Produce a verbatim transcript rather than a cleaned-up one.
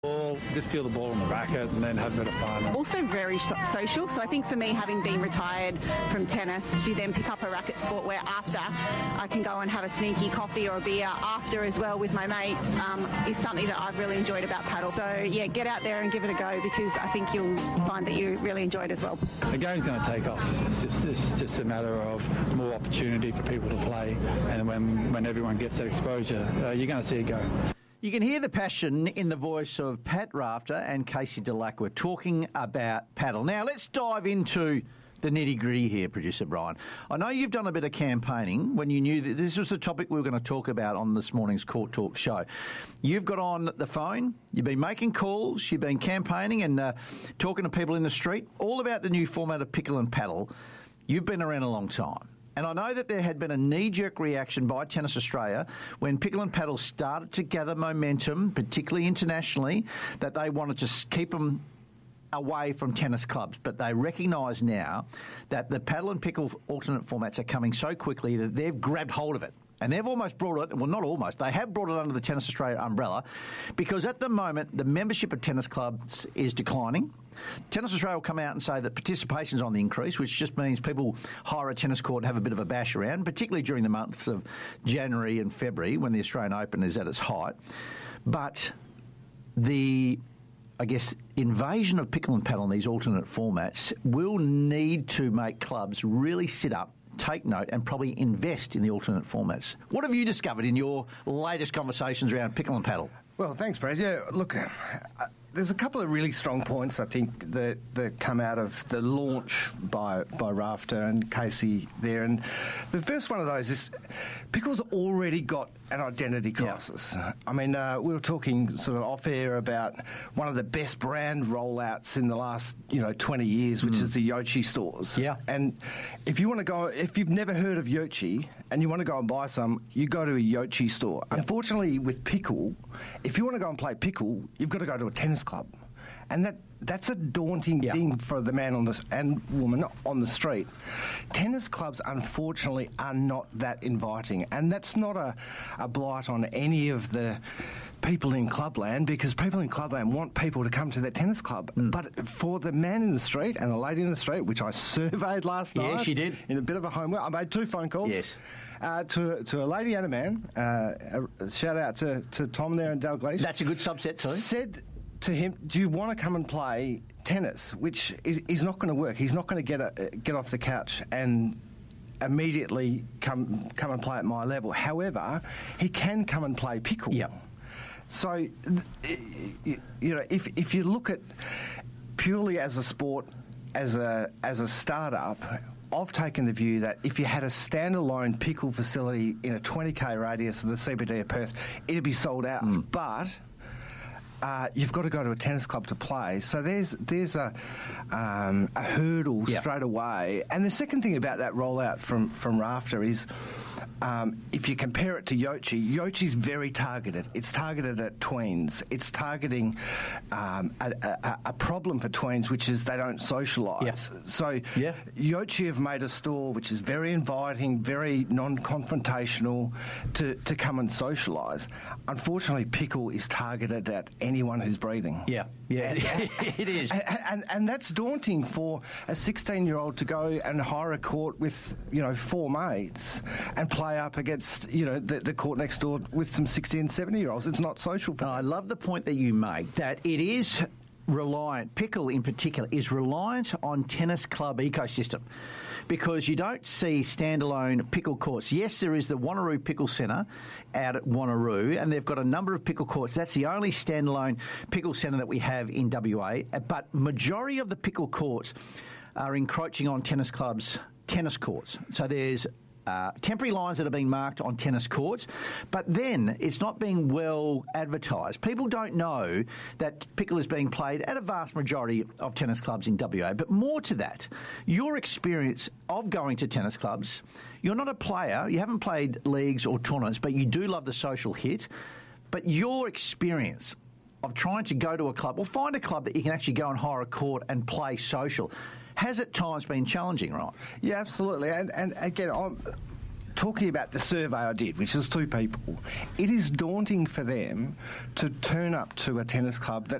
ball, just feel the ball on the racket and then have a bit of fun. Also very social, so I think for me, having been retired from tennis, to then pick up a racket sport where after I can go and have a sneaky coffee or a beer after as well with my mates um, is something that I've really enjoyed about paddle. So yeah, get out there and give it a go, because I think you'll find that you really enjoy it as well. The game's going to take off. It's just, it's just a matter of more opportunity for people to play, and when, when everyone gets that exposure, uh, you're going to see it go. You can hear the passion in the voice of Pat Rafter and Casey Dellacqua talking about paddle. Now, let's dive into the nitty-gritty here, Producer Brian. I know you've done a bit of campaigning when you knew that this was the topic we were going to talk about on this morning's Court Talk show. You've got on the phone, you've been making calls, you've been campaigning and uh, talking to people in the street, all about the new format of pickle and paddle. You've been around a long time. And I know that there had been a knee-jerk reaction by Tennis Australia when pickle and paddle started to gather momentum, particularly internationally, that they wanted to keep them away from tennis clubs. But they recognise now that the paddle and pickle alternate formats are coming so quickly that they've grabbed hold of it. And they've almost brought it, well, not almost, they have brought it under the Tennis Australia umbrella, because at the moment the membership of tennis clubs is declining. Tennis Australia will come out and say that participation's on the increase, which just means people hire a tennis court and have a bit of a bash around, particularly during the months of January and February when the Australian Open is at its height. But the, I guess, invasion of pickle and paddle in these alternate formats will need to make clubs really sit up, take note and probably invest in the alternate formats. What have you discovered in your latest conversations around pickle and paddle? Well, thanks, Brad. Yeah, look, uh, there's a couple of really strong points, I think, that, that come out of the launch by, by Rafter and Casey there. And the first one of those is pickle's already got an identity crisis. Yeah. I mean, uh, we were talking sort of off air about one of the best brand rollouts in the last, you know, twenty years, which mm. is the Yochi stores. Yeah. And if you want to go, if you've never heard of Yochi and you want to go and buy some, you go to a Yochi store. Yep. Unfortunately, with pickle, if you want to go and play pickle, you've got to go to a tennis club. And that that's a daunting yep. thing for the man on the and woman on the street. Tennis clubs, unfortunately, are not that inviting. And that's not a, a blight on any of the people in clubland, because people in clubland want people to come to their tennis club. Mm. But for the man in the street and the lady in the street, which I surveyed last night. Yes, you did. In a bit of a homework. I made two phone calls. Yes. Uh, to to a lady and a man. Uh, a shout out to, to Tom there in Dalgleish. That's a good subset too. Said to him, do you want to come and play tennis? Which is, is not going to work. He's not going to get a, get off the couch and immediately come come and play at my level. However, he can come and play pickle. Yep. So, you know, if if you look at purely as a sport, as a as a startup, I've taken the view that if you had a standalone pickle facility in a twenty k radius of the C B D of Perth, it'd be sold out. Mm. But Uh, you've got to go to a tennis club to play. So there's there's a um, a hurdle yep. straight away. And the second thing about that rollout from, from Rafter is um, if you compare it to Yochi, Yochi's very targeted. It's targeted at tweens. It's targeting um, a, a, a problem for tweens, which is they don't socialise. Yep. So yeah. Yochi have made a store which is very inviting, very non-confrontational to, to come and socialise. Unfortunately, pickle is targeted at anyone who's breathing. Yeah, yeah, it is. And, and, and that's daunting for a sixteen-year-old to go and hire a court with, you know, four mates and play up against, you know, the, the court next door with some sixty and seventy-year-olds. It's not social for them. I love the point that you make, that it is reliant, pickle in particular, is reliant on tennis club ecosystem, because you don't see standalone pickle courts. Yes, there is the Wanneroo Pickle Centre out at Wanneroo, and they've got a number of pickle courts. That's the only standalone pickle centre that we have in W A, but majority of the pickle courts are encroaching on tennis clubs' tennis courts. So there's Uh, temporary lines that are being marked on tennis courts, but then it's not being well advertised. People don't know that pickle is being played at a vast majority of tennis clubs in W A. But more to that, your experience of going to tennis clubs, you're not a player, you haven't played leagues or tournaments, but you do love the social hit. But your experience of trying to go to a club or find a club that you can actually go and hire a court and play social has at times been challenging, right? Yeah, absolutely. And and again, I'm talking about the survey I did, which is two people, it is daunting for them to turn up to a tennis club that